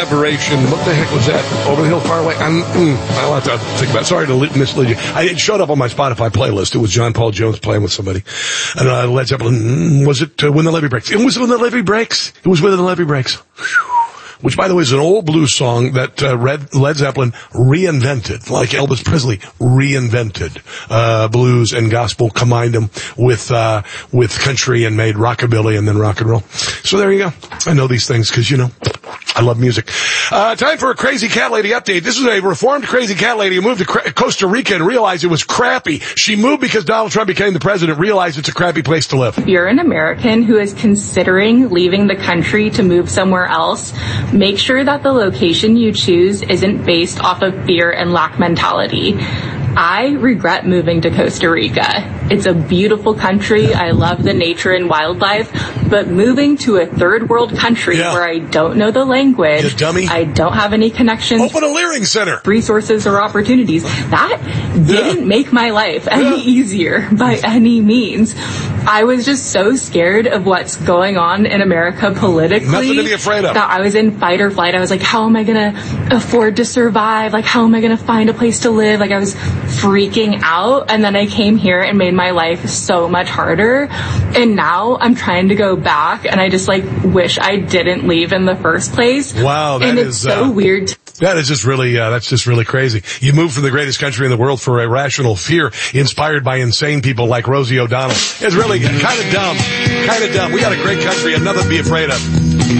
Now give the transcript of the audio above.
vibration. What the heck was that? Over the hill, far away. I'll have to think about it. Sorry to mislead you. It showed up on my Spotify playlist. It was John Paul Jones playing with somebody. And Led Zeppelin, was it When the Levee Breaks? It was When the Levee Breaks. It was When the Levee Breaks. Which, by the way, is an old blues song that Led Zeppelin reinvented, like Elvis Presley reinvented blues and gospel, combined them with country and made rockabilly and then rock and roll. So there you go. I know these things because, I love music. Time for a Crazy Cat Lady update. This is a reformed Crazy Cat Lady who moved to Costa Rica and realized it was crappy. She moved because Donald Trump became the president, realized it's a crappy place to live. If you're an American who is considering leaving the country to move somewhere else, make sure that the location you choose isn't based off of fear and lack mentality. I regret moving to Costa Rica. It's a beautiful country. I love the nature and wildlife, but moving to a third world country where I don't know the language, you dummy. I don't have any connections, open a Leering Center, resources or opportunities, that didn't make my life any easier by any means. I was just so scared of what's going on in America politically. Nothing to be afraid of. That I was in fight or flight. I was like, how am I going to afford to survive? Like, how am I going to find a place to live? Like, I was freaking out. And then I came here and made my life so much harder. And now I'm trying to go back, and I just wish I didn't leave in the first place. Wow, and it's so weird. That is just really, that's just really crazy. You moved from the greatest country in the world for irrational fear, inspired by insane people like Rosie O'Donnell. It's really kind of dumb. We got a great country and nothing to be afraid of.